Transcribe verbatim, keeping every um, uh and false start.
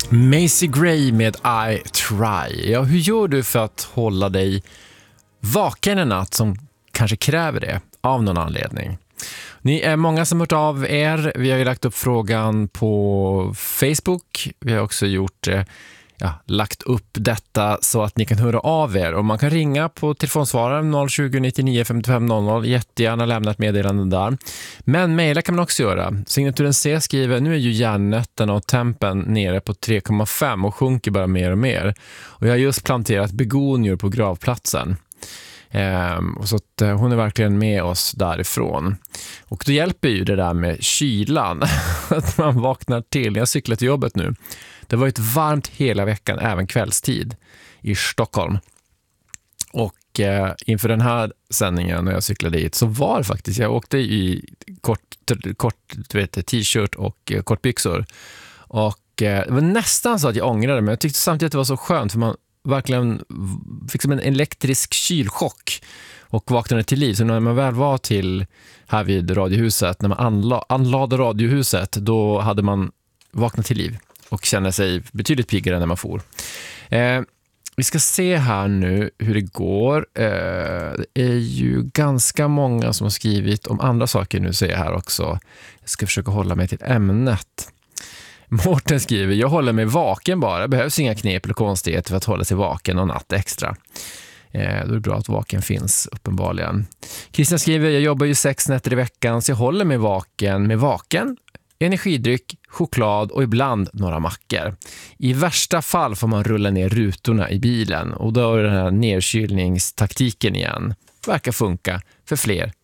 Macy Gray med I Try. Ja, hur gör du för att hålla dig vaken en natt som kanske kräver det av någon anledning? Ni är många som har hört av er. Vi har ju lagt upp frågan på Facebook. Vi har också gjort ja, lagt upp detta så att ni kan höra av er. Och man kan ringa på telefonsvararen noll tjugo nittionio femtiofem noll noll. Jättegärna lämna ett meddelande där. Men mejla kan man också göra. Signaturen C skriver: nu är ju järnnätten och tempen nere på tre komma fem och sjunker bara mer och mer. Och jag har just planterat begonior på gravplatsen. Um, så att, uh, hon är verkligen med oss därifrån. Och då hjälper ju det där med kylan att man vaknar till. Jag har cyklat till jobbet nu. Det har varit varmt hela veckan, även kvällstid i Stockholm. Och uh, inför den här sändningen när jag cyklade dit så var det faktiskt, jag åkte i kort, kort du vet, t-shirt och uh, kortbyxor. Och uh, det var nästan så att jag ångrade, men jag tyckte samtidigt att det var så skönt för man verkligen fick som en elektrisk kylchock och vaknade till liv. Så när man väl var till här vid radiohuset, när man anla, anlade radiohuset, då hade man vaknat till liv och kände sig betydligt piggare när man for. Eh, vi ska se här nu hur det går. Eh, det är ju ganska många som har skrivit om andra saker nu, ser jag här också. Jag ska försöka hålla mig till ämnet. Mårten skriver: jag håller mig vaken bara. Det behövs inga knep eller konstigheter för att hålla sig vaken någon natt extra. Eh, då är det bra att vaken finns uppenbarligen. Christian skriver: jag jobbar ju sex nätter i veckan så jag håller mig vaken med vaken, energidryck, choklad och ibland några mackor. I värsta fall får man rulla ner rutorna i bilen och då är den här nedkylningstaktiken igen. Verkar funka för fler